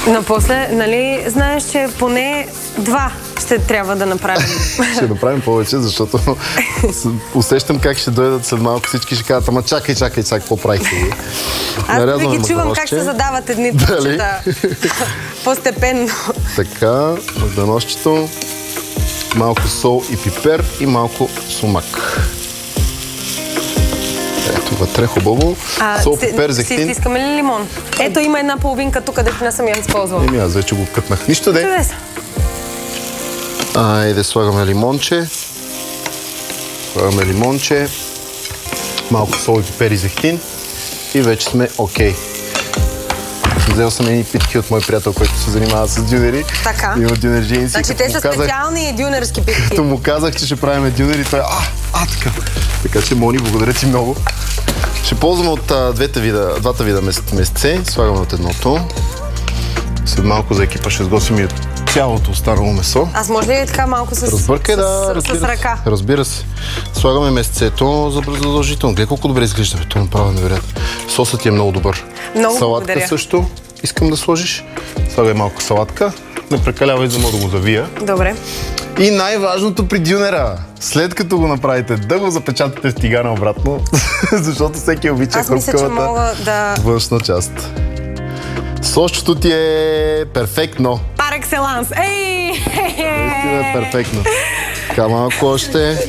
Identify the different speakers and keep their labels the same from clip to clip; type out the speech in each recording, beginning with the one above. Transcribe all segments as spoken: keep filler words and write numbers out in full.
Speaker 1: Но после, нали, знаеш, че поне два ще трябва да направим.
Speaker 2: Ще направим повече, защото усещам как ще дойдат след малко всички, ще кажат, ама чакай, чакай, чакай, какво правихте ви?
Speaker 1: Аз да ги чувам как се задават едни топчета. Постепенно.
Speaker 2: Така, магданосчето, малко сол и пипер и малко сумак. Ето вътре хубаво.
Speaker 1: А,
Speaker 2: сол, пипер, зехтин.
Speaker 1: Си изискаме ли лимон? Ето има една половинка тук, където не съм я използвала.
Speaker 2: Еми аз вече го кътнах. Нищо де.
Speaker 1: Чудесно.
Speaker 2: Айде слагаме лимонче. Слагаме лимонче. Малко сол и пипер и зехтин. И вече сме окей. Взел съм едни питки от мой приятел, който се занимава с дюнери.
Speaker 1: Така.
Speaker 2: Има дюнерджийници.
Speaker 1: Значи те са казах, специални дюнерски питки.
Speaker 2: Като му казах, че ще правим дюнери, той а, а, така. Така че, Мони, благодаря ти много. Ще ползваме от а, двете вида, двата вида месце. Слагаме от едното. След малко за екипа ще сготвим и от цялото останало месо.
Speaker 1: Аз може ли така малко с,
Speaker 2: Разбъркай,
Speaker 1: с,
Speaker 2: да,
Speaker 1: с, с ръка?
Speaker 2: Разбира се. Слагаме месцето за задължително. Гледай колко добре изглежда. Това направо невероятно. Сосът ти е много добър.
Speaker 1: Много
Speaker 2: салатка
Speaker 1: благодаря.
Speaker 2: Също искам да сложиш. Слагай малко салатка. Не прекалявай, за да го завия.
Speaker 1: Добре.
Speaker 2: И най-важното при дюнера, след като го направите, да го запечатате в тигана обратно, защото всеки обича хрупкавата
Speaker 1: да...
Speaker 2: външна част. Сосчето ти е перфектно.
Speaker 1: Пар екселанс. Ей!
Speaker 2: Наистина е перфектно. Така малко още.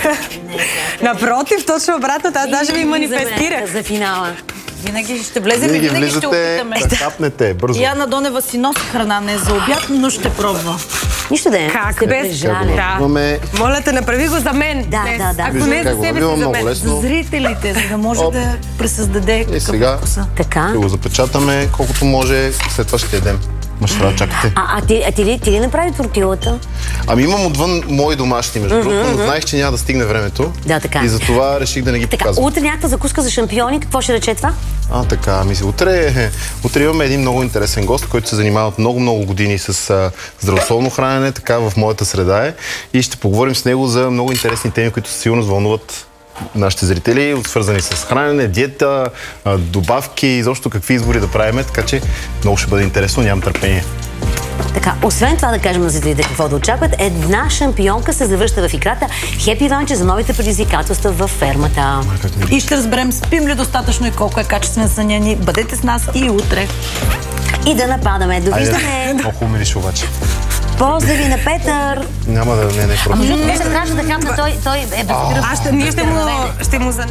Speaker 1: Напротив, точно обратно, аз даже ви манифестирах.
Speaker 3: За финала.
Speaker 4: Винаги ще влезем
Speaker 2: Винаги
Speaker 4: и винаги ще
Speaker 2: влизате,
Speaker 4: опитаме.
Speaker 2: да капнете, бързо.
Speaker 4: И Ана Донева си носи храна, не за обяд, но ще пробва.
Speaker 3: Нищо да е.
Speaker 1: Как без
Speaker 3: жале.
Speaker 1: Да.
Speaker 2: Имаме...
Speaker 1: Моля те, направи го за мен.
Speaker 3: Да,
Speaker 1: днес.
Speaker 3: да, да.
Speaker 1: Ако
Speaker 2: Виждам
Speaker 1: не
Speaker 2: как
Speaker 1: за
Speaker 2: го
Speaker 1: себе си,
Speaker 2: набивам
Speaker 1: за
Speaker 2: много
Speaker 1: мен.
Speaker 2: лесно.
Speaker 4: За зрителите, за да може
Speaker 2: Оп.
Speaker 4: да пресъздаде
Speaker 2: И
Speaker 4: какъв
Speaker 2: сега
Speaker 4: вкуса.
Speaker 3: Така.
Speaker 2: ще го запечатаме колкото може, след това ще ядем. Ма ще трябва да чакате.
Speaker 3: А, а, ти, а ти, ли, ти ли направи тортилата?
Speaker 2: Ами имам отвън мои домашни, между другото, но знаех, че няма да стигне времето.
Speaker 3: Да, така.
Speaker 2: И затова реших да не ги
Speaker 3: Така,
Speaker 2: показвам.
Speaker 3: утре някаква закуска за шампиони, какво ще рече това?
Speaker 2: А, така, ами утре, утре имаме един много интересен гост, който се занимава от много-много години с а, здравословно хранене, така в моята среда е. И ще поговорим с него за много интересни теми, които със сигурност вълнуват нашите зрители, свързани с хранене, диета, а, добавки, изобщо какви избори да правим, така че много ще бъде интересно, нямам търпение.
Speaker 3: Така, освен това да кажем на зрителите какво да очакват, една шампионка се завръща в играта. Хепи Иванче за новите предизвикателства във фермата.
Speaker 4: И ще разберем спим ли достатъчно и колко е качествен съня ни. Бъдете с нас и утре.
Speaker 3: И да нападаме. Довиждане!
Speaker 2: Много хубаво мириш обаче.
Speaker 3: Поздрави на Петър!
Speaker 2: Няма да не, не просто.
Speaker 3: Ами, ще кажа да хапна, той, той е без кръв.
Speaker 1: Аз ще, ние ще му, ще му занесем.